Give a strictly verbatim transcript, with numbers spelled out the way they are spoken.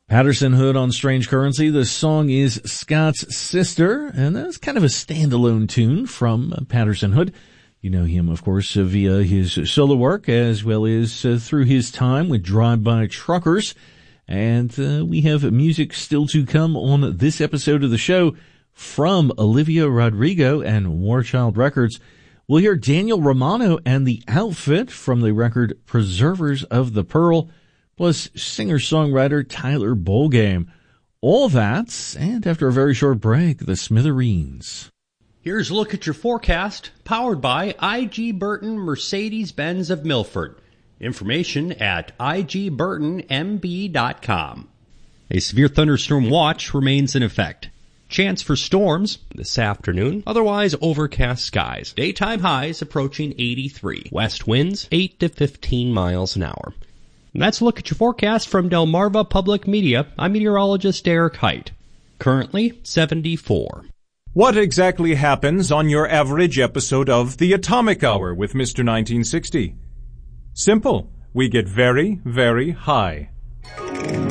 Patterson Hood on Strange Currency. The song is Scott's Sister, and that's kind of a standalone tune from Patterson Hood. You know him, of course, uh, via his solo work, as well as uh, through his time with Drive-By Truckers. And uh, we have music still to come on this episode of the show from Olivia Rodrigo and Warchild Records. We'll hear Daniel Romano and The Outfit from the record Preservers of the Pearl, plus singer-songwriter Tyler Bolgame. All that, and after a very short break, the Smithereens. Here's a look at your forecast, powered by I G. Burton Mercedes-Benz of Milford. Information at I G burton M B dot com. A severe thunderstorm watch remains in effect. Chance for storms this afternoon, otherwise overcast skies. Daytime highs approaching eighty-three. West winds eight to fifteen miles an hour. And that's a look at your forecast from Delmarva Public Media. I'm meteorologist Derek Height. Currently seventy-four. What exactly happens on your average episode of The Atomic Hour with Mister nineteen sixty? Simple. We get very, very high.